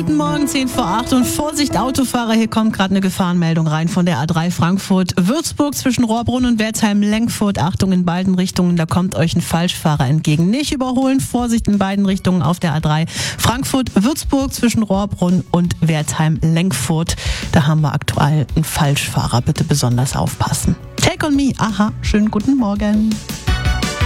guten Morgen, 10 vor 8 und Vorsicht Autofahrer, hier kommt gerade eine Gefahrenmeldung rein von der A3 Frankfurt-Würzburg zwischen Rohrbrunn und Wertheim-Lenkfurt. Achtung in beiden Richtungen, da kommt euch ein Falschfahrer entgegen. Nicht überholen, Vorsicht in beiden Richtungen auf der A3 Frankfurt-Würzburg zwischen Rohrbrunn und Wertheim-Lenkfurt. Da haben wir aktuell einen Falschfahrer, bitte besonders aufpassen. Take on me, aha, schönen guten Morgen.